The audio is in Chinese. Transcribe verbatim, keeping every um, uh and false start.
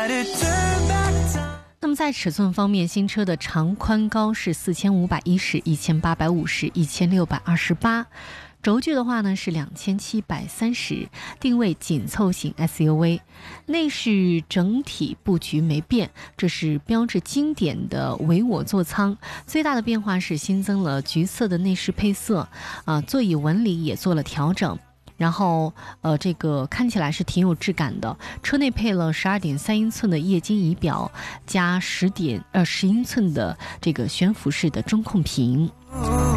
那么在尺寸方面，新车的长宽高是四千五百一十、一千八百五十、一千六百二十八，轴距的话呢是两千七百三十，定位紧凑型 S U V。 内饰整体布局没变，这是标致经典的唯我座舱。最大的变化是新增了橘色的内饰配色，啊、呃，座椅纹理也做了调整。然后，呃，这个看起来是挺有质感的。车内配了十二点三英寸的液晶仪表，加十点呃十英寸的这个悬浮式的中控屏。